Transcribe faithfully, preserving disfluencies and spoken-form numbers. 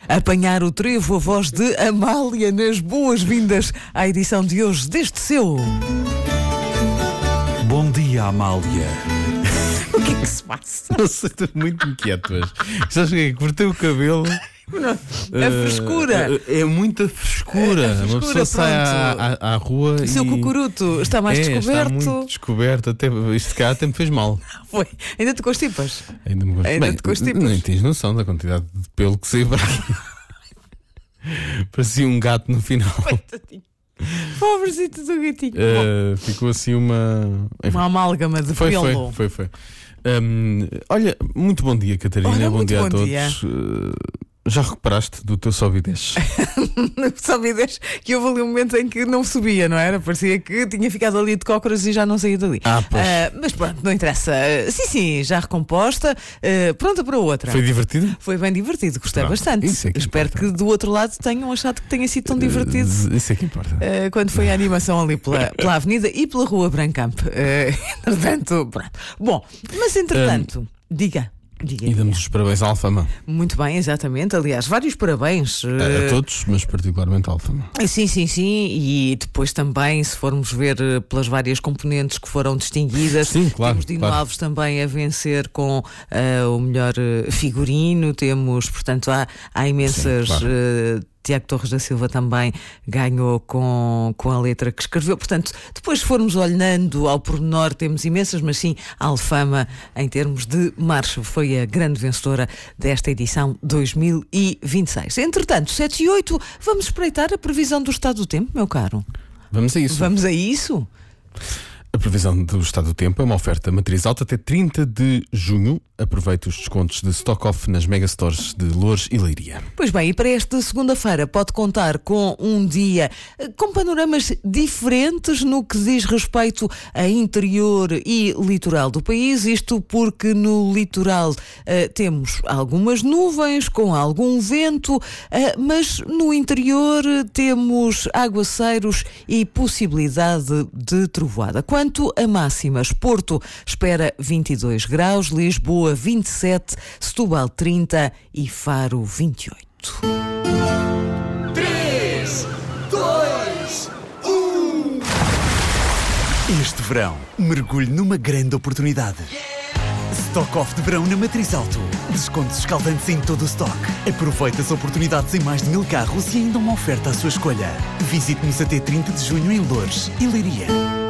Apanhar o trevo, a voz de Amália nas boas-vindas à edição de hoje deste seu. Bom dia, Amália. O que é que se passa? Não sei, estou muito inquieto hoje. Sabes o que é? Cortei o cabelo. Não, a frescura. Uh, é muita frescura. É, a frescura, Uma pessoa sai à, à, à rua o seu e... cucuruto está mais é, descoberto. Está muito descoberto. Até, isto cá até me fez mal. Foi. Ainda te constipas? Ainda me Ainda Bem, te constipas? Nem tens noção da quantidade de pelo que saiu para aqui. Parecia um gato no final. Coitadinho. Pobrecito do gatinho. Uh, ficou assim uma... Enfim. Uma amálgama de Foi, pelo. foi, foi, foi. Um, olha, muito bom dia, Catarina. Olha, bom muito dia bom a todos. dia. Uh, já recuperaste do teu sobe e desce? Só me deixe que houve ali um momento em que não subia, não era? Parecia que tinha ficado ali de cócoras e já não saía dali. Ah, pois. Uh, mas pronto, não interessa. Uh, sim, sim, já recomposta, uh, pronta para outra. Foi divertido? Foi bem divertido, gostei Pronto, bastante. isso é que Espero importa. que do outro lado tenham achado que tenha sido tão divertido. Uh, isso é que importa. Uh, quando foi a animação ali pela, pela Avenida e pela Rua Brancamp. Uh, entretanto, pronto. Bom, mas entretanto, um, diga. Diga, E damos diga. os parabéns à Alfama. Muito bem, exatamente. Aliás, vários parabéns. A, a todos, mas particularmente à Alfama. Sim, sim, sim. E depois também, se formos ver pelas várias componentes que foram distinguidas, Sim, claro, temos Dino claro. Alves também a vencer com uh, o melhor uh, figurino. Temos, portanto, há, há imensas. Sim, claro. uh, Tiago Torres da Silva também ganhou com, com a letra que escreveu. Portanto, depois se formos olhando ao pormenor, temos imensas, mas sim, a Alfama, em termos de marcha, foi a grande vencedora desta edição dois mil e vinte e seis. Entretanto, sete e oito, vamos espreitar a previsão do estado do tempo, meu caro. Vamos a isso. Vamos a isso? A previsão do estado do tempo é uma oferta matriz alta até trinta de junho. Aproveite os descontos de Stock Off nas megastores de Loures e Leiria. Pois bem, e para esta segunda-feira pode contar com um dia com panoramas diferentes no que diz respeito a interior e litoral do país. Isto porque no litoral uh, temos algumas nuvens com algum vento, uh, mas no interior temos aguaceiros e possibilidade de trovoada. Quanto a máximas, Porto espera vinte e dois graus, Lisboa vinte e sete, Setúbal trinta e Faro vinte e oito. três, dois, um. Este verão, mergulhe numa grande oportunidade. Stock Off de verão na Matriz Alto. Descontos escaldantes em todo o stock. Aproveite as oportunidades em mais de mil carros e ainda uma oferta à sua escolha. Visite-nos até trinta de junho em Loures e Leiria.